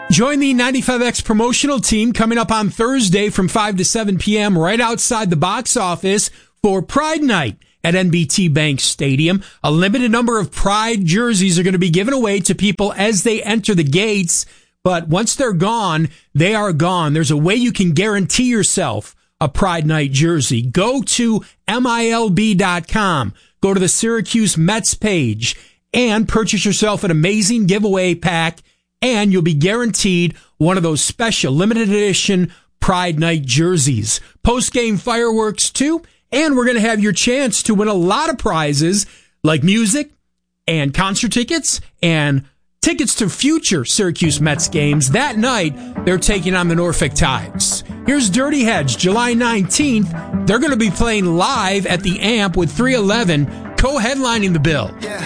Join the 95X promotional team coming up on Thursday from 5 to 7 p.m. right outside the box office for Pride Night at NBT Bank Stadium. A limited number of Pride jerseys are going to be given away to people as they enter the gates, but once they're gone, they are gone. There's a way you can guarantee yourself a Pride Night jersey. Go to MILB.com. Go to the Syracuse Mets page and purchase yourself an amazing giveaway pack, and you'll be guaranteed one of those special limited edition Pride Night jerseys. Post-game fireworks, too, and we're going to have your chance to win a lot of prizes like music and concert tickets and tickets to future Syracuse Mets games. That night, they're taking on the Norfolk Tides. Here's Dirty Heads, July 19th. They're going to be playing live at the AMP with 311 co-headlining the bill. Yeah.